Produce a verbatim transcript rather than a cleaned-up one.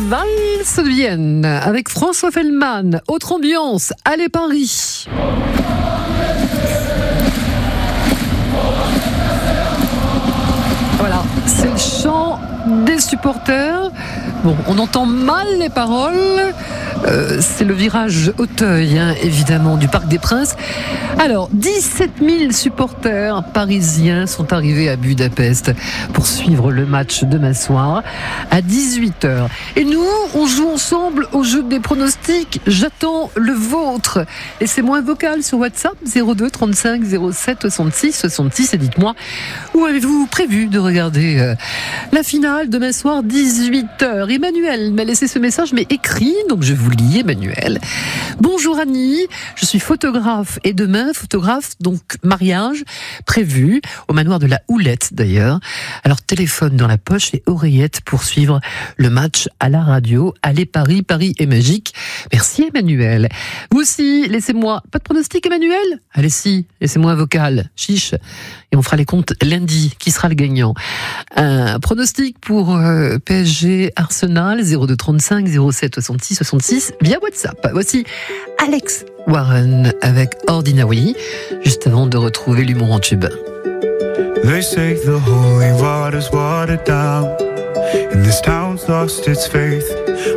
Valse de Vienne avec François Feldman. Autre ambiance, allez Paris. Voilà, c'est le chant des supporters. Bon, on entend mal les paroles. Euh, c'est le virage Auteuil, hein, évidemment, du Parc des Princes. Alors, dix-sept mille supporters parisiens sont arrivés à Budapest pour suivre le match demain soir à dix-huit heures. Et nous, on joue ensemble au jeu des pronostics. J'attends le vôtre. Laissez-moi un vocal sur WhatsApp zéro deux trente-cinq zéro sept soixante-six soixante-six et dites-moi où avez-vous prévu de regarder euh, la finale demain soir dix-huit heures. Emmanuel m'a laissé ce message mais écrit, donc je vous lis Emmanuel. Bonjour Annie, je suis photographe et demain photographe, donc mariage prévu au manoir de la Houlette d'ailleurs. Alors téléphone dans la poche et oreillette pour suivre le match à la radio. Allez Paris, Paris est magique. Merci Emmanuel. Vous aussi, laissez-moi, pas de pronostic Emmanuel ? Allez si, laissez-moi un vocal, chiche. Et on fera les comptes lundi. Qui sera le gagnant ? Un pronostic pour euh, P S G Arsenal zéro deux trente-cinq zéro sept soixante-six soixante-six via WhatsApp. Voici Alex Warren avec Ordinary, juste avant de retrouver l'humour en tube. They say the holy water's watered down, and this town's lost its faith.